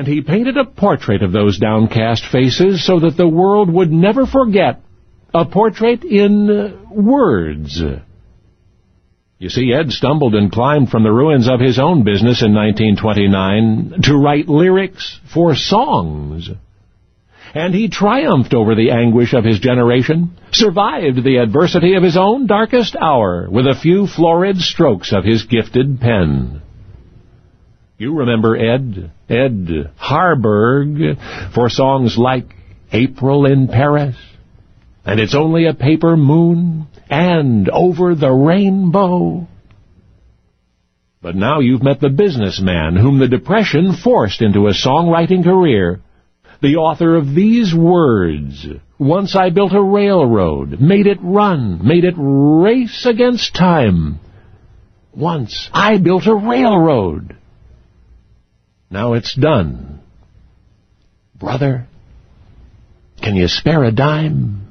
And he painted a portrait of those downcast faces so that the world would never forget. A portrait in words. You see, Ed stumbled and climbed from the ruins of his own business in 1929 to write lyrics for songs. And he triumphed over the anguish of his generation, survived the adversity of his own darkest hour with a few florid strokes of his gifted pen. You remember Ed Harburg, for songs like April in Paris, and It's Only a Paper Moon, and Over the Rainbow. But now you've met the businessman whom the Depression forced into a songwriting career, the author of these words: once I built a railroad, made it run, made it race against time. Once I built a railroad. Now it's done. Brother, can you spare a dime?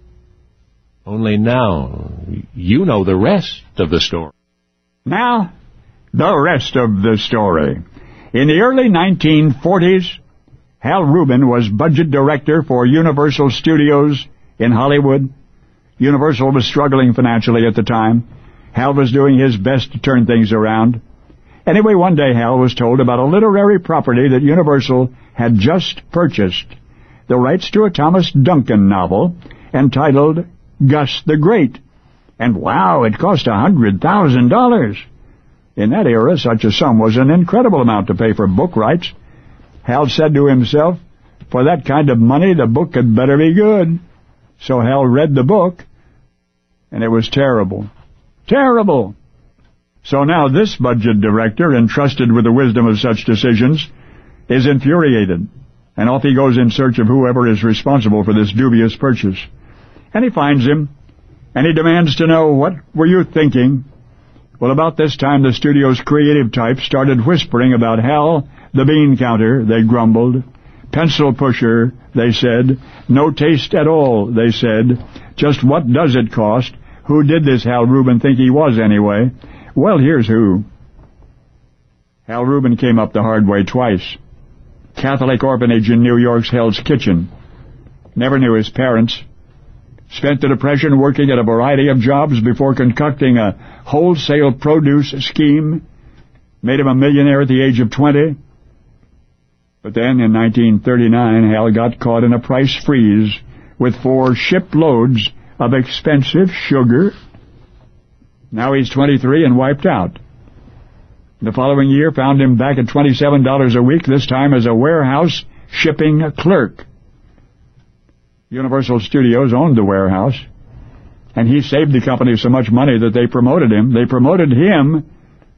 Only now you know the rest of the story. Now, the rest of the story. In the early 1940s, Hal Rubin was budget director for Universal Studios in Hollywood. Universal was struggling financially at the time. Hal was doing his best to turn things around. Anyway, one day Hal was told about a literary property that Universal had just purchased, the rights to a Thomas Duncan novel entitled Gus the Great. And wow, it cost $100,000. In that era, such a sum was an incredible amount to pay for book rights. Hal said to himself, for that kind of money, the book had better be good. So Hal read the book, and it was terrible. Terrible! So now this budget director, entrusted with the wisdom of such decisions, is infuriated, and off he goes in search of whoever is responsible for this dubious purchase. And he finds him, and he demands to know, what were you thinking? Well, about this time, the studio's creative types started whispering about Hal the bean counter, they grumbled. Pencil pusher, they said. No taste at all, they said. Just what does it cost? Who did this Hal Rubin think he was, anyway? Well, here's who. Hal Rubin came up the hard way twice. Catholic orphanage in New York's Hell's Kitchen. Never knew his parents. Spent the Depression working at a variety of jobs before concocting a wholesale produce scheme. Made him a millionaire at the age of 20. But then, in 1939, Hal got caught in a price freeze with 4 shiploads of expensive sugar. Now he's 23 and wiped out. The following year found him back at $27 a week, this time as a warehouse shipping clerk. Universal Studios owned the warehouse, and he saved the company so much money that they promoted him. They promoted him,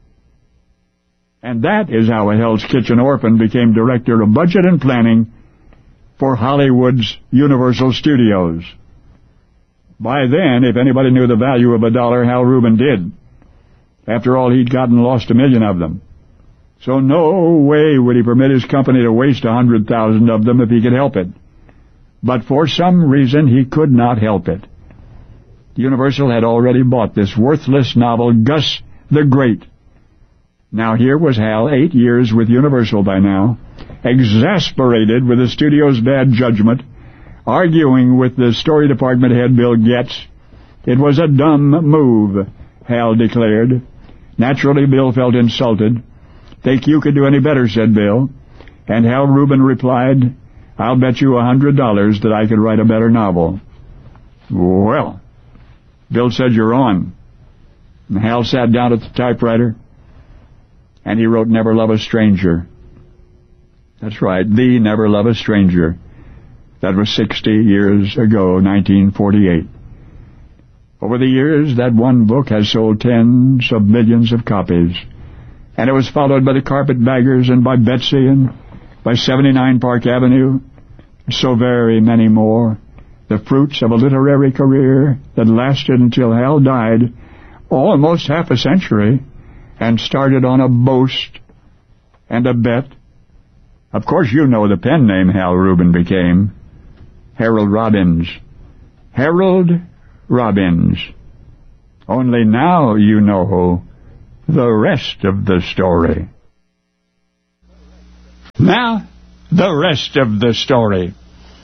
and that is how a Hell's Kitchen orphan became director of budget and planning for Hollywood's Universal Studios. By then, if anybody knew the value of a dollar, Hal Rubin did. After all, he'd gotten lost $1 million of them. So no way would he permit his company to waste 100,000 of them if he could help it. But for some reason, he could not help it. Universal had already bought this worthless novel, Gus the Great. Now here was Hal, 8 years with Universal by now, exasperated with the studio's bad judgment, arguing with the story department head, Bill Getz. It was a dumb move, Hal declared. Naturally, Bill felt insulted. Think you could do any better, said Bill. And Hal Rubin replied, I'll bet you $100 that I could write a better novel. Well, Bill said, you're on. And Hal sat down at the typewriter, and he wrote Never Love a Stranger. That's right, the Never Love a Stranger. That was 60 years ago, 1948. Over the years, that one book has sold tens of millions of copies. And it was followed by The Carpetbaggers and by Betsy and by 79 Park Avenue, so very many more. The fruits of a literary career that lasted until Hal died, almost half a century, and started on a boast and a bet. Of course, you know the pen name Hal Rubin became. Harold Robbins. Harold Robbins. Only now you know the rest of the story. Now, the rest of the story.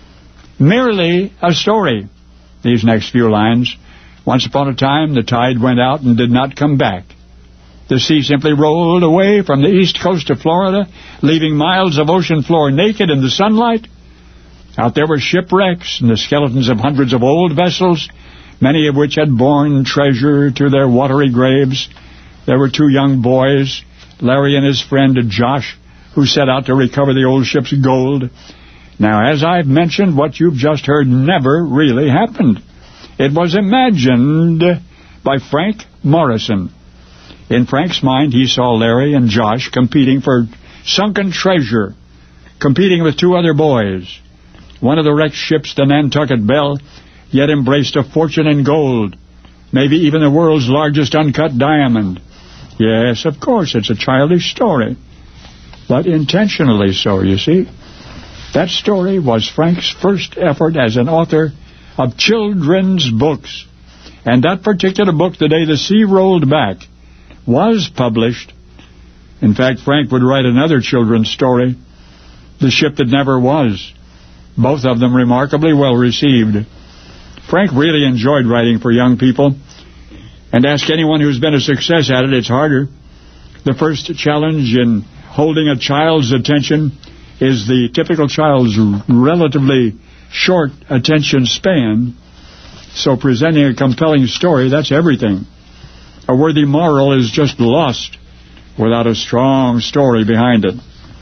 Merely a story. These next few lines. Once upon a time, the tide went out and did not come back. The sea simply rolled away from the east coast of Florida, leaving miles of ocean floor naked in the sunlight. Out there were shipwrecks and the skeletons of hundreds of old vessels, many of which had borne treasure to their watery graves. There were 2 young boys, Larry and his friend Josh, who set out to recover the old ship's gold. Now, as I've mentioned, what you've just heard never really happened. It was imagined by Frank Morison. In Frank's mind, he saw Larry and Josh competing for sunken treasure, competing with 2 other boys. One of the wrecked ships, the Nantucket Belle, yet embraced a fortune in gold, maybe even the world's largest uncut diamond. Yes, of course, it's a childish story, but intentionally so, you see. That story was Frank's first effort as an author of children's books. And that particular book, The Day the Sea Rolled Back, was published. In fact, Frank would write another children's story, The Ship That Never Was. Both of them remarkably well received. Frank really enjoyed writing for young people. And ask anyone who's been a success at it, it's harder. The first challenge in holding a child's attention is the typical child's relatively short attention span. So presenting a compelling story, that's everything. A worthy moral is just lost without a strong story behind it.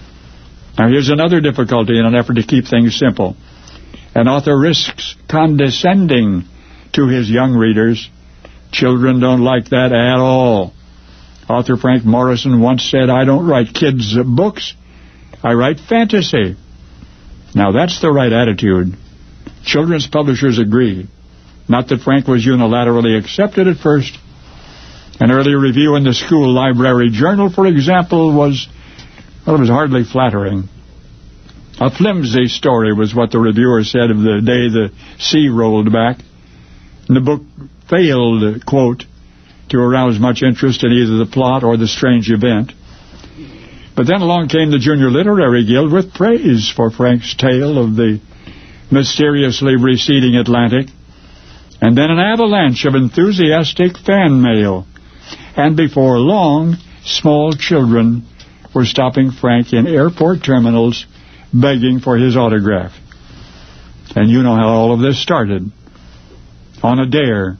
Now here's another difficulty in an effort to keep things simple. An author risks condescending to his young readers. Children don't like that at all. Author Frank Morison once said, "I don't write kids' books, I write fantasy." Now that's the right attitude. Children's publishers agree. Not that Frank was unilaterally accepted at first. An early review in the school library journal, for example, was hardly flattering. A flimsy story was what the reviewer said of The Day the Sea Rolled Back. And the book failed, quote, to arouse much interest in either the plot or the strange event. But then along came the Junior Literary Guild with praise for Frank's tale of the mysteriously receding Atlantic, and then an avalanche of enthusiastic fan mail. And before long, small children were stopping Frank in airport terminals begging for his autograph. And you know how all of this started. On a dare.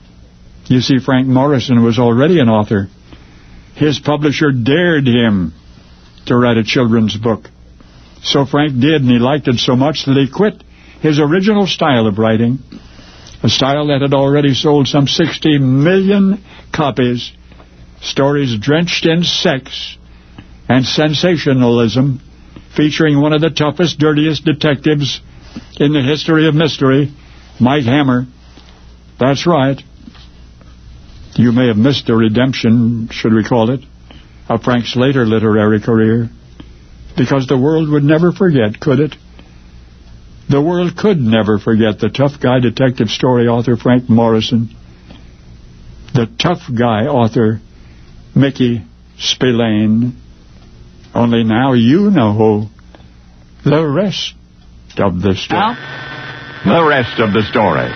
You see, Frank Morison was already an author. His publisher dared him to write a children's book. So Frank did, and he liked it so much that he quit his original style of writing, a style that had already sold some 60 million copies, stories drenched in sex and sensationalism, featuring one of the toughest, dirtiest detectives in the history of mystery, Mike Hammer. That's right. You may have missed the redemption, should we call it, of Frank's later literary career, because the world would never forget, could it? The world could never forget the tough guy detective story author Frank Morison, the tough guy author Mickey Spillane. Only now you know the rest of the story. Now, the rest of the story.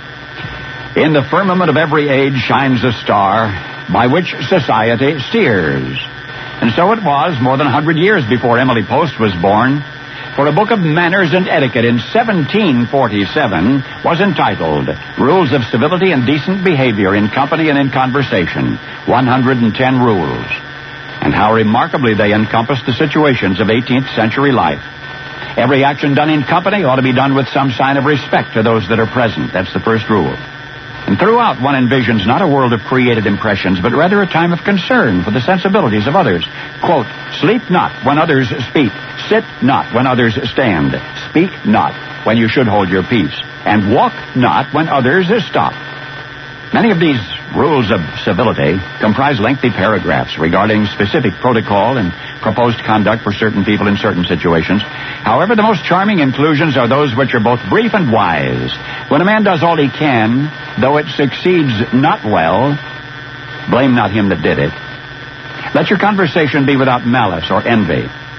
In the firmament of every age shines a star by which society steers. And so it was more than 100 years before Emily Post was born, for a book of manners and etiquette in 1747 was entitled Rules of Civility and Decent Behavior in Company and in Conversation, 110 Rules. And how remarkably they encompassed the situations of 18th century life. Every action done in company ought to be done with some sign of respect to those that are present. That's the first rule. And throughout, one envisions not a world of created impressions, but rather a time of concern for the sensibilities of others. Quote, sleep not when others speak. Sit not when others stand. Speak not when you should hold your peace. And walk not when others stop. Many of these rules of civility comprise lengthy paragraphs regarding specific protocol and proposed conduct for certain people in certain situations. However, the most charming inclusions are those which are both brief and wise. When a man does all he can, though it succeeds not well, blame not him that did it. Let your conversation be without malice or envy.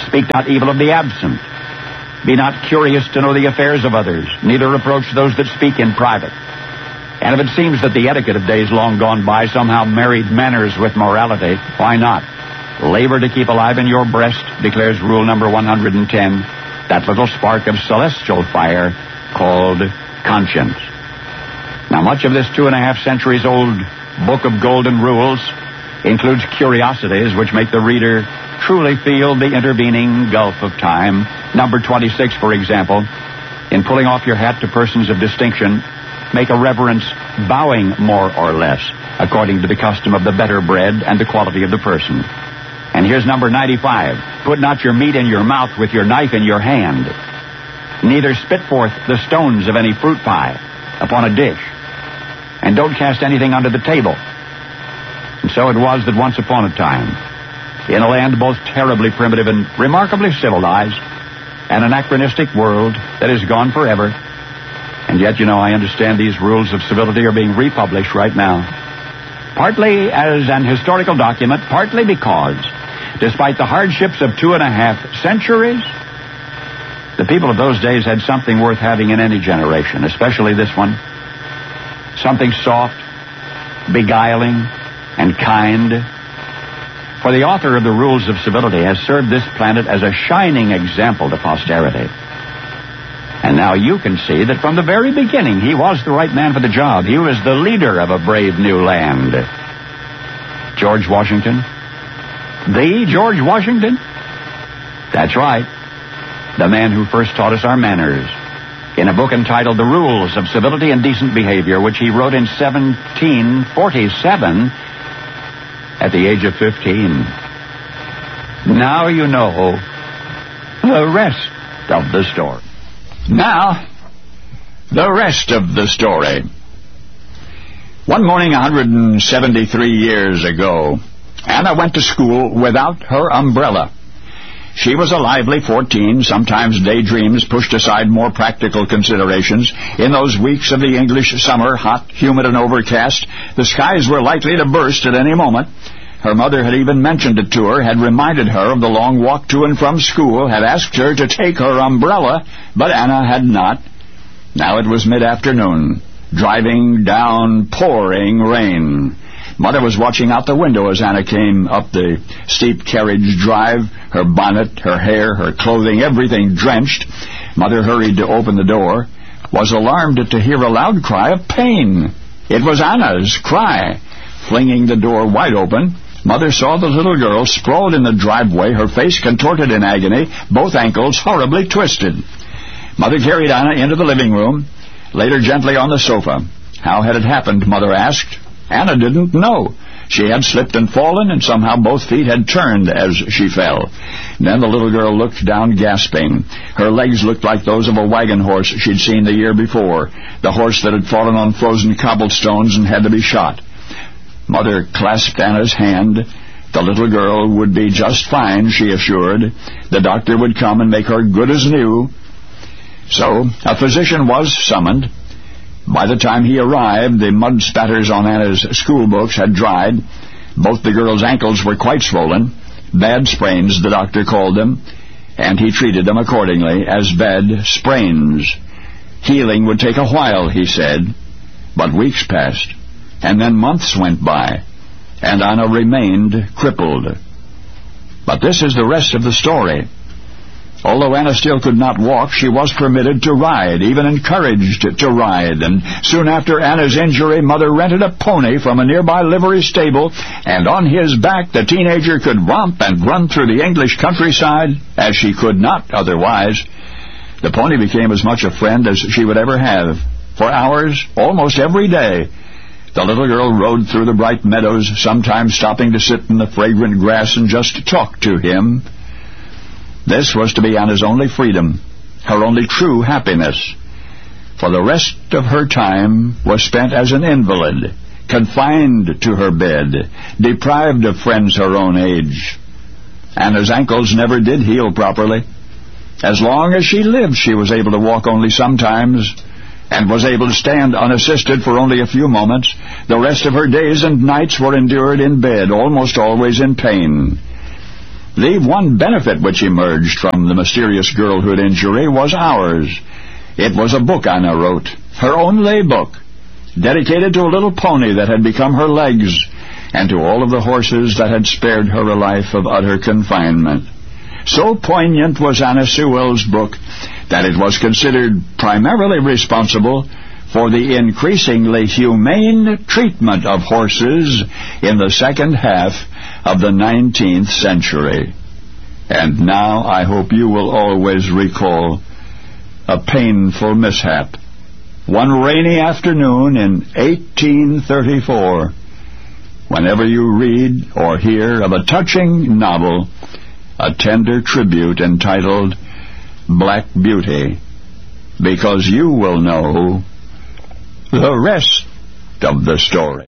Speak not evil of the absent. Be not curious to know the affairs of others, neither reproach those that speak in private. And if it seems that the etiquette of days long gone by somehow married manners with morality, why not? Labor to keep alive in your breast, declares rule number 110, that little spark of celestial fire called conscience. Now, much of this 2.5 centuries old book of golden rules includes curiosities which make the reader truly feel the intervening gulf of time. Number 26, for example, in pulling off your hat to persons of distinction, make a reverence bowing more or less, according to the custom of the better bred and the quality of the person. And here's number 95. Put not your meat in your mouth with your knife in your hand. Neither spit forth the stones of any fruit pie upon a dish. And don't cast anything under the table. And so it was that once upon a time, in a land both terribly primitive and remarkably civilized, an anachronistic world that is gone forever. And yet, I understand these rules of civility are being republished right now. Partly as an historical document, partly because, despite the hardships of 2.5 centuries, the people of those days had something worth having in any generation, especially this one. Something soft, beguiling, and kind. For the author of the Rules of Civility has served this planet as a shining example to posterity. And now you can see that from the very beginning, he was the right man for the job. He was the leader of a brave new land. George Washington? The George Washington? That's right. The man who first taught us our manners in a book entitled The Rules of Civility and Decent Behavior, which he wrote in 1747 at the age of 15. Now you know the rest of the story. Now, the rest of the story. One morning 173 years ago, Anna went to school without her umbrella. She was a lively 14, sometimes daydreams pushed aside more practical considerations. In those weeks of the English summer, hot, humid, and overcast, the skies were likely to burst at any moment. Her mother had even mentioned it to her, had reminded her of the long walk to and from school, had asked her to take her umbrella, but Anna had not. Now it was mid-afternoon, driving down pouring rain. Mother was watching out the window as Anna came up the steep carriage drive, her bonnet, her hair, her clothing, everything drenched. Mother hurried to open the door, was alarmed to hear a loud cry of pain. It was Anna's cry. Flinging the door wide open, Mother saw the little girl sprawled in the driveway, her face contorted in agony, both ankles horribly twisted. Mother carried Anna into the living room, laid her gently on the sofa. How had it happened, Mother asked. Anna didn't know. She had slipped and fallen, and somehow both feet had turned as she fell. Then the little girl looked down, gasping. Her legs looked like those of a wagon horse she'd seen the year before, the horse that had fallen on frozen cobblestones and had to be shot. Mother clasped Anna's hand. The little girl would be just fine, she assured. The doctor would come and make her good as new. So a physician was summoned. By the time he arrived, the mud spatters on Anna's school books had dried. Both the girl's ankles were quite swollen. Bad sprains, the doctor called them, and he treated them accordingly as bad sprains. Healing would take a while, he said, but weeks passed. And then months went by, and Anna remained crippled. But this is the rest of the story. Although Anna still could not walk, she was permitted to ride, even encouraged to ride. And soon after Anna's injury, Mother rented a pony from a nearby livery stable, and on his back the teenager could romp and run through the English countryside as she could not otherwise. The pony became as much a friend as she would ever have. For hours, almost every day, the little girl rode through the bright meadows, sometimes stopping to sit in the fragrant grass and just talk to him. This was to be Anna's only freedom, her only true happiness. For the rest of her time was spent as an invalid, confined to her bed, deprived of friends her own age. Anna's ankles never did heal properly. As long as she lived, she was able to walk only sometimes, and was able to stand unassisted for only a few moments. The rest of her days and nights were endured in bed, almost always in pain. The one benefit which emerged from the mysterious girlhood injury was ours. It was a book Anna wrote, her only book, dedicated to a little pony that had become her legs, and to all of the horses that had spared her a life of utter confinement. So poignant was Anna Sewell's book that it was considered primarily responsible for the increasingly humane treatment of horses in the second half of the 19th century. And now I hope you will always recall a painful mishap. One rainy afternoon in 1834, whenever you read or hear of a touching novel, a tender tribute entitled Black Beauty, because you will know the rest of the story.